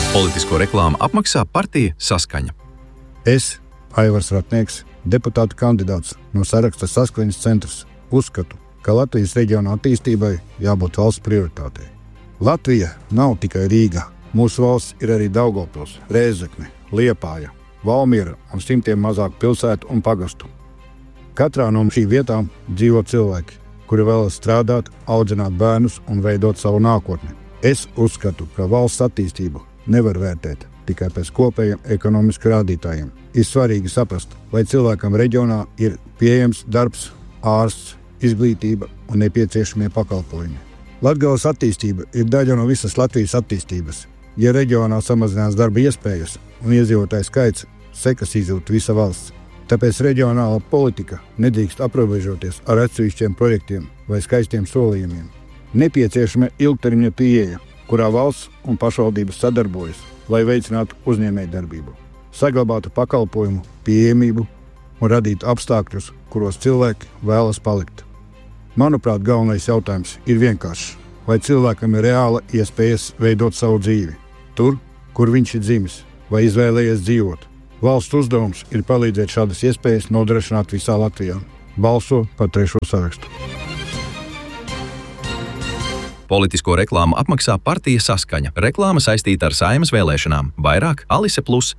Politisko reklāmu apmaksā partija Saskaņa. Es, Aivars Ratnieks, deputāta kandidāts no saraksta Saskaņas centrs, uzskatu, ka Latvijas reģiona attīstībai jābūt valsts prioritātei. Latvija nav tikai Rīga. Mūsu valsts ir arī Daugavpils, Rēzekne, Liepāja, Valmiera un simtiem mazāku pilsētu un pagastu. Katrā no šīm vietām dzīvo cilvēki, kuri vēlas strādāt, audzināt bērnus un veidot savu nākotni. Es uzskatu, ka valsts attīstību nevar vērtēt tikai pēc kopējiem ekonomiskiem rādītājiem. Ir svarīgi saprast, vai cilvēkam reģionā ir pieejams darbs, ārsts, izglītība un nepieciešamie pakalpojumi. Latgales attīstība ir daļa no visas Latvijas attīstības. Ja reģionā samazinās darba iespējas un iedzīvotāju skaits, sekas izjūt visa valsts. Tāpēc reģionāla politika nedrīkst aprobežoties ar atsevišķiem projektiem vai skaistiem solījumiem. Nepieciešama ilgtermiņa pieeja, kurā valsts un pašvaldības sadarbojas, lai veicinātu uzņēmējdarbību, saglabātu pakalpojumu pieejamību un radītu apstākļus, kuros cilvēki vēlas palikt. Manuprāt, galvenais jautājums ir vienkāršs. Vai cilvēkam ir reāla iespējas veidot savu dzīvi, tur, kur viņš ir dzimis vai izvēlējies dzīvot? Valsts uzdevums ir palīdzēt šādas iespējas nodrošināt visā Latvijā. Balso par 3. sarakstu. Politisko reklāmu apmaksā partija Saskaņa. Reklāma saistīta ar Saeimas vēlēšanām. Vairāk Alise Plus